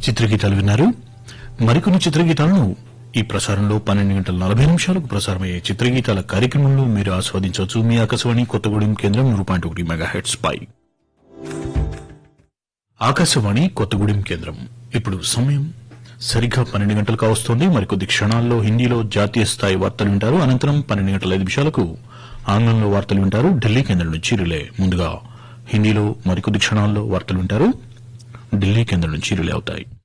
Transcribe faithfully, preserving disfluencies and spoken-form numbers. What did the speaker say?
చిత్రగీతాలు విన్నారు. మరికొన్ని చిత్రగీతాలను ఈ ప్రసారంలో పన్నెండు గంటల నలభై నిమిషాలకు ప్రసారమయ్యే చిత్రగీతాల కార్యక్రమంలో మీరు ఆస్వాదించవచ్చు. మీ ఆకాశవాణి కొత్తగూడెం కేంద్రం నూరు పాయింట్ ఒకటి మెగాహెర్ట్జ్ పై. ఆకాశవాణి కొత్తగూడెం కేంద్రం. ఇప్పుడు సమయం సరిగ్గా పన్నెండు గంటలు కావస్తోంది. మరికొద్ది క్షణాల్లో హిందీలో జాతీయ స్థాయి వార్తలు వింటారు. అనంతరం పన్నెండు గంటల ఐదు నిమిషాలకు ఆంగ్లంలో వార్తలు వింటారు. ఢిల్లీ కేంద్రం నుంచి రిలే. ముందుగా హిందీలో మరికొద్ది క్షణాల్లో వార్తలు వింటారు. ఢిల్లీ కేంద్రం నుంచి రిలే అవుతాయి.